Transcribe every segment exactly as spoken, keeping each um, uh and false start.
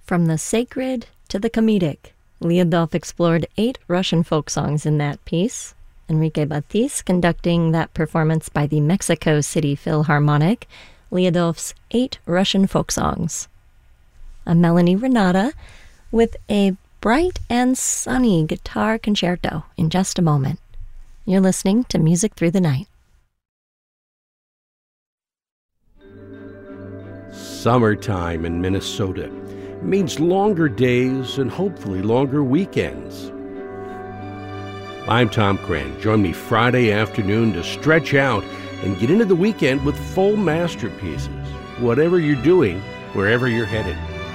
From the sacred to the comedic, Lyudov explored eight Russian folk songs in that piece. Enrique Batis conducting that performance by the Mexico City Philharmonic, Lyudov's Eight Russian Folk Songs. I'm Melanie Renata with a bright and sunny guitar concerto in just a moment. You're listening to Music Through the Night. Summertime in Minnesota means longer days and hopefully longer weekends. I'm Tom Cran. Join me Friday afternoon to stretch out and get into the weekend with full masterpieces, whatever you're doing, wherever you're headed.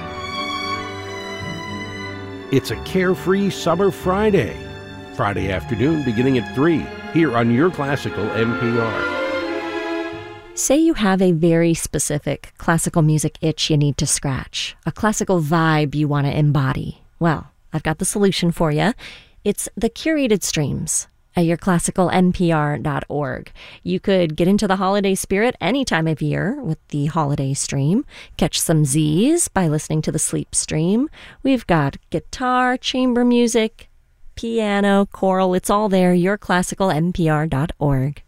It's a carefree summer Friday. Friday afternoon beginning at three, here on your classical N P R. Say you have a very specific classical music itch you need to scratch, a classical vibe you want to embody. Well, I've got the solution for you. It's the curated streams at your classical N P R dot org. You could get into the holiday spirit any time of year with the holiday stream. Catch some Z's by listening to the sleep stream. We've got guitar, chamber music, piano, choral. It's all there, your classical N P R dot org.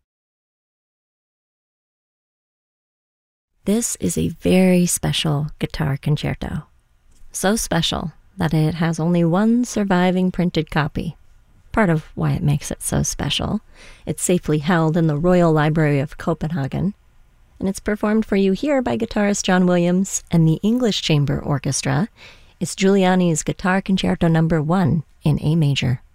This is a very special guitar concerto. So special that it has only one surviving printed copy. Part of why it makes it so special. It's safely held in the Royal Library of Copenhagen, and it's performed for you here by guitarist John Williams and the English Chamber Orchestra. It's Giuliani's Guitar Concerto Number One in A major.